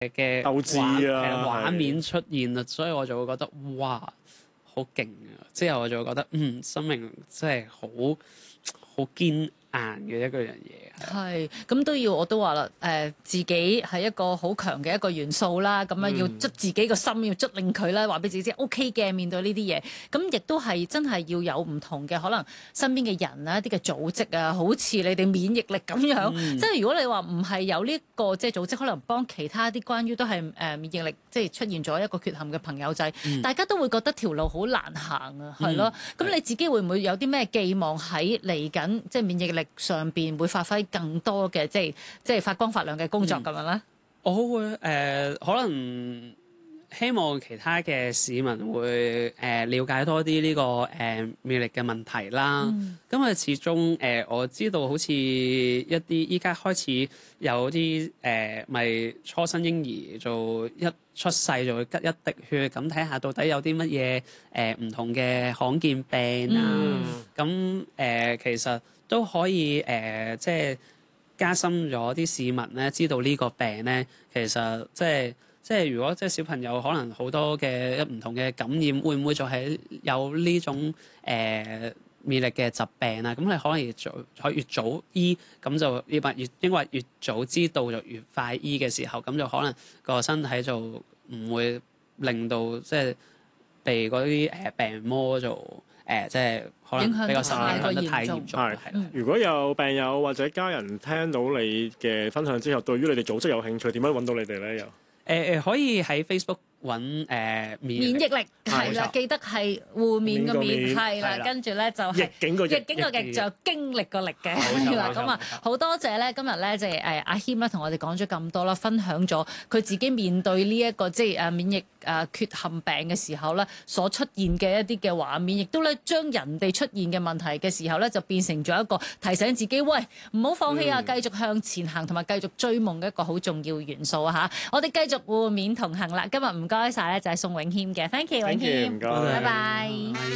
嘅鬥志啊畫面出現啦，所以我就會覺得哇好勁啊！之後我就會覺得生命真係好堅硬嘅一個樣嘢。 係，咁都要我都話啦，自己係一個好強嘅一個元素啦，咁要捽自己個心，要捽令佢咧話俾自己知 OK 嘅，面對呢啲嘢，咁亦都係真係要有唔同嘅可能身邊嘅人啊，一啲嘅組織啊，好似你哋免疫力咁樣，即係如果你話唔係有呢個即係組織，可能幫其他啲關於都係免疫力即係出現咗一個缺陷嘅朋友仔，大家都會覺得條路好難行啊，係咯，咁你自己會唔會有啲咩寄望喺嚟緊即係免疫力上邊會發揮更多嘅即係發光發亮嘅工作咁樣咧？ 我會可能希望其他嘅市民會了解多啲呢個免疫力嘅問題啦。因為始終我知道好似一啲依家開始有啲咪初生嬰兒就一出世就會拮一滴血，咁睇下到底有啲乜嘢唔同嘅罕見病啊。咁其實都可以即係加深咗啲市民咧知道呢個病咧，其實即係如果即係小朋友可能好多嘅唔同嘅感染，會唔會就係有呢種免疫力嘅疾病啊？咁你可能可以越早醫，咁就因為越早知道就越快醫嘅時候，咁就可能個身體就唔會令到即係被嗰啲病魔就即係可能比較受影響得太嚴重。係如果有病友或者家人聽到你嘅分享之後，對於你哋組織有興趣，點樣揾到你哋咧？又可以喺 Facebook 揾免疫力係啦，記得係互免嘅免係啦，跟住咧就係逆境個逆就經歷個歷嘅係啦。咁啊好多謝咧，今日咧就係阿謙咧同我哋講咗咁多啦，分享咗佢自己面對呢一個即係免疫缺陷病嘅時候咧所出現嘅一啲嘅畫面，亦都咧將人哋出現嘅問題嘅時候咧就變成咗一個提醒自己，喂唔好放棄啊，繼續向前行同埋繼續追夢嘅一個好重要元素啊嚇！我哋繼續互勉同行啦，今日唔該晒咧，就係宋永謙嘅 ，thank you 永謙，拜拜。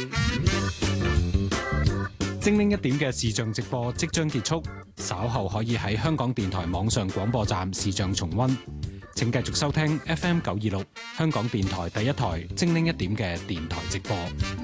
精靈一點嘅視像直播即將結束，稍後可以喺香港電台網上廣播站視像重溫。請繼續收聽 FM 926香港電台第一台精靈一點嘅電台直播。